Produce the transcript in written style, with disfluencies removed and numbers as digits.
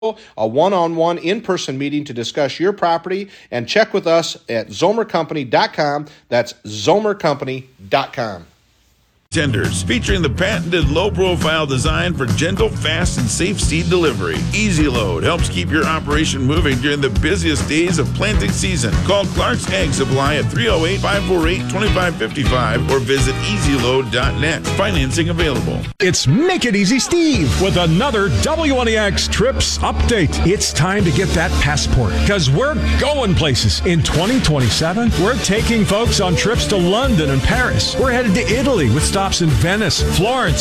a one-on-one in-person meeting to discuss your property, and check with us at zomercompany.com. That's zomercompany.com. Tenders, featuring the patented low-profile design for gentle, fast, and safe seed delivery. Easy Load helps keep your operation moving during the busiest days of planting season. Call Clark's Ag Supply at 308-548-2555 or visit easyload.net. Financing available. It's Make It Easy Steve with another WNEX Trips update. It's time to get that passport because we're going places. In 2027, we're taking folks on trips to London and Paris. We're headed to Italy with stops in Venice, Florence,